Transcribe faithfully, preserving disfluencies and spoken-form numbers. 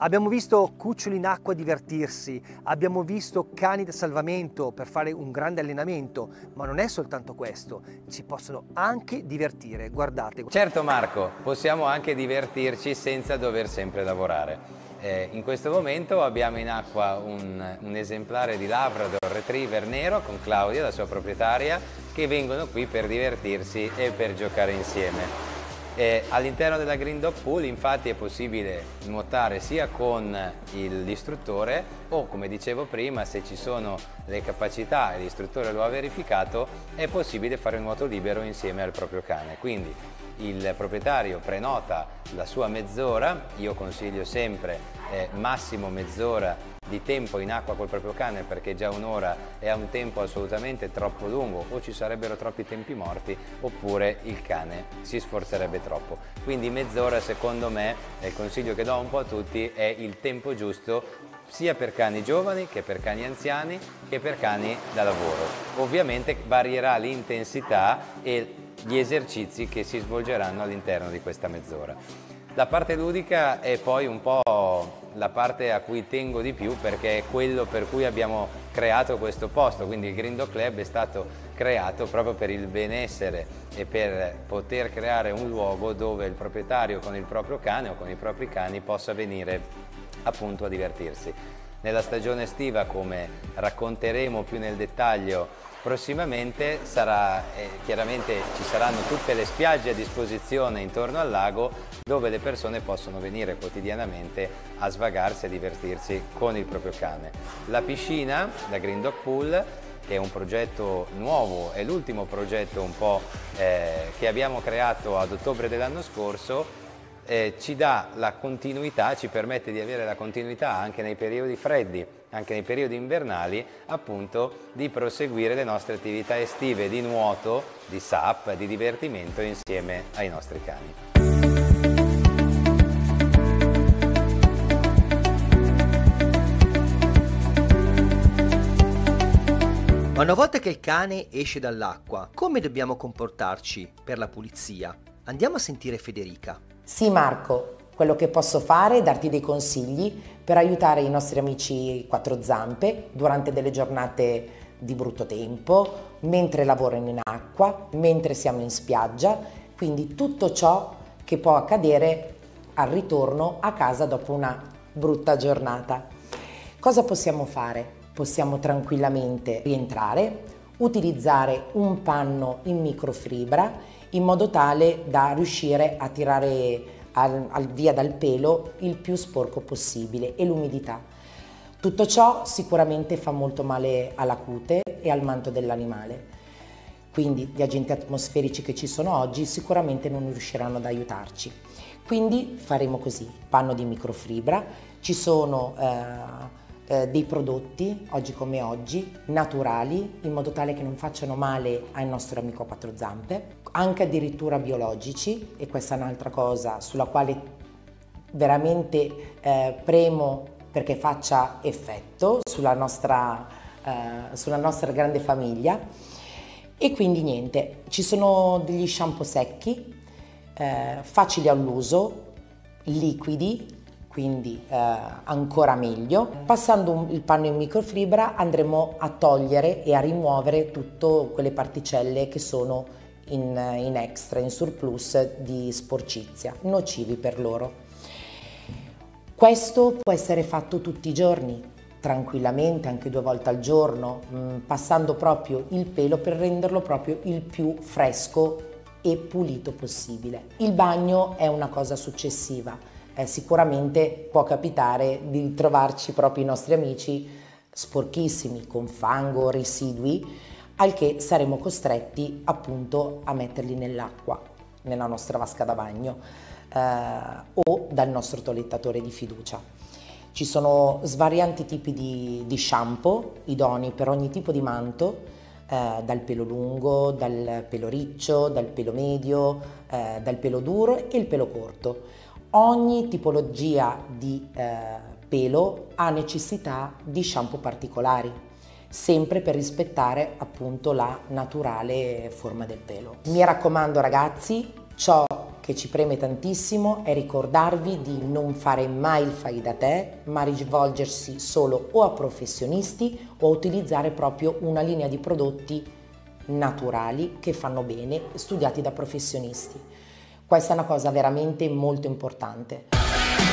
Abbiamo visto cuccioli in acqua divertirsi, abbiamo visto cani da salvamento per fare un grande allenamento, ma non è soltanto questo, ci possono anche divertire, guardate. Certo Marco, possiamo anche divertirci senza dover sempre lavorare. Eh, in questo momento abbiamo in acqua un, un esemplare di Labrador Retriever nero con Claudia, la sua proprietaria, che vengono qui per divertirsi e per giocare insieme. Eh, all'interno della Green Dog Pool infatti è possibile nuotare sia con l'istruttore o, come dicevo prima, se ci sono le capacità e l'istruttore lo ha verificato, è possibile fare nuoto libero insieme al proprio cane. Quindi il proprietario prenota la sua mezz'ora, io consiglio sempre eh, massimo mezz'ora di tempo in acqua col proprio cane, perché già un'ora è un tempo assolutamente troppo lungo, o ci sarebbero troppi tempi morti oppure il cane si sforzerebbe troppo. Quindi mezz'ora, secondo me, è il consiglio che do un po' a tutti, è il tempo giusto sia per cani giovani che per cani anziani che per cani da lavoro. Ovviamente varierà l'intensità e gli esercizi che si svolgeranno all'interno di questa mezz'ora. La parte ludica è poi un po' la parte a cui tengo di più, perché è quello per cui abbiamo creato questo posto, quindi il Green Dog Club è stato creato proprio per il benessere e per poter creare un luogo dove il proprietario con il proprio cane o con i propri cani possa venire appunto a divertirsi. Nella stagione estiva, come racconteremo più nel dettaglio prossimamente, sarà, eh, chiaramente ci saranno tutte le spiagge a disposizione intorno al lago dove le persone possono venire quotidianamente a svagarsi e a divertirsi con il proprio cane. La piscina, la Green Dog Pool, che è un progetto nuovo, è l'ultimo progetto un po' eh, che abbiamo creato ad ottobre dell'anno scorso, eh, ci dà la continuità, ci permette di avere la continuità anche nei periodi freddi, anche nei periodi invernali, appunto di proseguire le nostre attività estive di nuoto, di S A P, di divertimento insieme ai nostri cani. Ma una volta che il cane esce dall'acqua, come dobbiamo comportarci per la pulizia? Andiamo a sentire Federica. Sì Marco, quello che posso fare è darti dei consigli per aiutare i nostri amici quattro zampe durante delle giornate di brutto tempo, mentre lavorano in acqua, mentre siamo in spiaggia, quindi tutto ciò che può accadere al ritorno a casa dopo una brutta giornata. Cosa possiamo fare? Possiamo tranquillamente rientrare, utilizzare un panno in microfibra in modo tale da riuscire a tirare al, al via dal pelo il più sporco possibile e l'umidità. Tutto ciò sicuramente fa molto male alla cute e al manto dell'animale, quindi gli agenti atmosferici che ci sono oggi sicuramente non riusciranno ad aiutarci. Quindi faremo così: panno di microfibra, ci sono eh, Eh, dei prodotti, oggi come oggi, naturali, in modo tale che non facciano male al nostro amico a quattro zampe, anche addirittura biologici, e questa è un'altra cosa sulla quale veramente eh, premo perché faccia effetto sulla nostra, eh, sulla nostra grande famiglia. E quindi niente, ci sono degli shampoo secchi, eh, facili all'uso, liquidi, quindi eh, ancora meglio. Passando un, il panno in microfibra andremo a togliere e a rimuovere tutte quelle particelle che sono in, in extra, in surplus di sporcizia, nocivi per loro. Questo può essere fatto tutti i giorni, tranquillamente, anche due volte al giorno, mh, passando proprio il pelo per renderlo proprio il più fresco e pulito possibile. Il bagno è una cosa successiva. Eh, sicuramente può capitare di trovarci proprio i nostri amici sporchissimi, con fango, residui, al che saremo costretti appunto a metterli nell'acqua, nella nostra vasca da bagno eh, o dal nostro toilettatore di fiducia. Ci sono svariati tipi di, di shampoo idonei per ogni tipo di manto, eh, dal pelo lungo, dal pelo riccio, dal pelo medio, eh, dal pelo duro e il pelo corto. Ogni tipologia di eh, pelo ha necessità di shampoo particolari, sempre per rispettare appunto la naturale forma del pelo. Mi raccomando ragazzi, ciò che ci preme tantissimo è ricordarvi di non fare mai il fai da te, ma rivolgersi solo o a professionisti o a utilizzare proprio una linea di prodotti naturali che fanno bene, studiati da professionisti. Questa è una cosa veramente molto importante.